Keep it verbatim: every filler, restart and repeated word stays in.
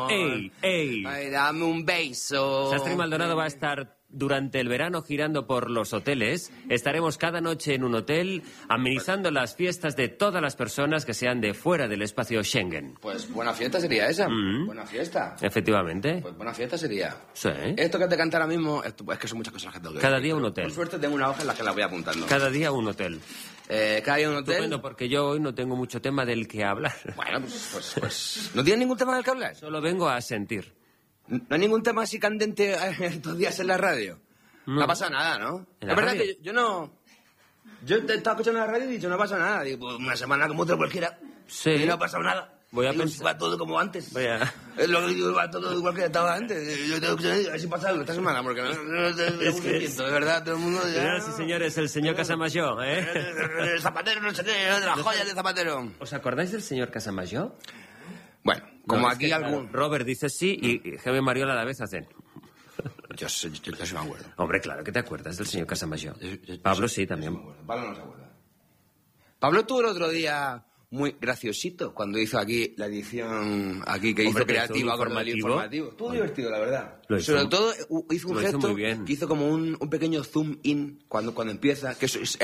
amor. ¡Ey, ey! Ay, dame un beso. Sastre y Maldonado va a estar durante el verano girando por los hoteles. Estaremos cada noche en un hotel amenizando las fiestas de todas las personas que sean de fuera del espacio Schengen. Pues buena fiesta sería esa. Mm. Buena fiesta. Efectivamente. Pues buena fiesta sería. Sí. Esto que te canta ahora mismo, esto- es que son muchas cosas que tengo que Cada decir. día un hotel. Por suerte tengo una hoja en la que la voy apuntando. Cada día un hotel. Eh, cada día un hotel. Estupendo, porque yo hoy no tengo mucho tema del que hablar. Bueno, pues, pues, pues... ¿No tienes ningún tema del que hablar? Solo vengo a sentir. ¿No hay ningún tema así candente eh, estos días en la radio? No, No. ha pasado nada, ¿no? ¿En La la verdad radio? que yo, yo no... Yo te estaba escuchando la radio y he dicho, no pasa nada. Digo, pues una semana como otra cualquiera. Sí. Y no ha pasado nada. Voy a Digo, pensar- va todo como antes. Voy a- Es lo que digo, va todo igual que estaba antes. Yo tengo que a ver si pasa algo esta semana, porque no, no, no, no, Es que es- de verdad, todo el mundo... ya- Señoras y señores, el señor Casamayor, ¿eh? El Zapatero, no sé qué, de las joyas de Zapatero. ¿Os acordáis del señor Casamayor? Bueno, como No, es aquí que, algún... claro, Robert dice sí y y Jaime Mariola a la vez hacen. Yo, sé, yo, yo sí me acuerdo. Hombre, claro que te acuerdas del señor Casamayor. Yo- yo- yo Pablo sí- sí, también. Pablo no se acuerda. Pablo tuvo el otro día muy graciosito cuando hizo aquí la edición aquí que Hombre, hizo que hizo un creativa con el informativo. informativo. Estuvo divertido, la verdad. Lo hizo- Sobre todo u- hizo un lo hizo gesto muy bien. que hizo como un, un pequeño zoom in cuando, cuando empieza, que eso es,